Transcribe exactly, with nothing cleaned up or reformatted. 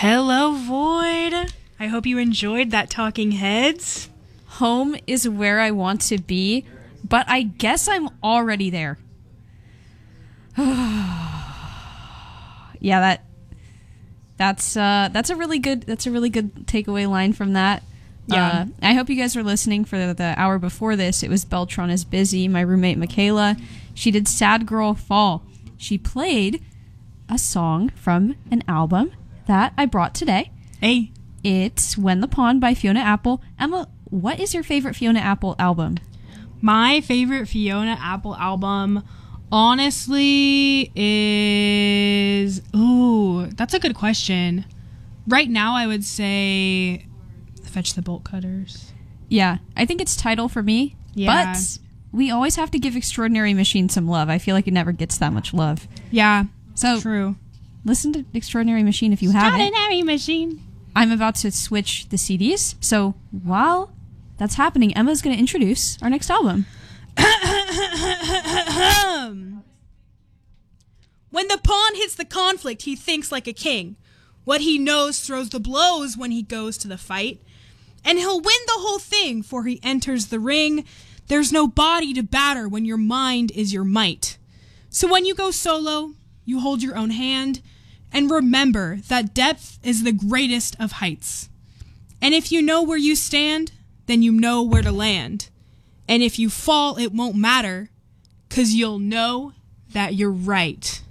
Hello, Void. I hope you enjoyed that Talking Heads. Home is where I want to be, but I guess I'm already there. yeah, that that's uh, that's a really good that's a really good takeaway line from that. Yeah. Uh, I hope you guys were listening for the, the hour before this. It was Beltron is Busy. My roommate Michaela, she did Sad Girl Fall. She played a song from an album that I brought today. Hey. It's When the Pond by Fiona Apple. Emma, what is your favorite Fiona Apple album? My favorite Fiona Apple album, honestly, is... Ooh, that's a good question. Right now, I would say Fetch the Bolt Cutters. Yeah, I think it's Tidal for me. Yeah. But we always have to give Extraordinary Machine some love. I feel like it never gets that much love. Yeah, so true. Listen to Extraordinary Machine if you haven't. Extraordinary Machine. I'm about to switch the C Ds, so while that's happening, Emma's going to introduce our next album. When the pawn hits the conflict, he thinks like a king. What he knows throws the blows when he goes to the fight. And he'll win the whole thing, for he enters the ring. There's no body to batter when your mind is your might. So when you go solo, you hold your own hand, and remember that depth is the greatest of heights. And if you know where you stand, then you know where to land. And if you fall, it won't matter, 'cause you'll know that you're right.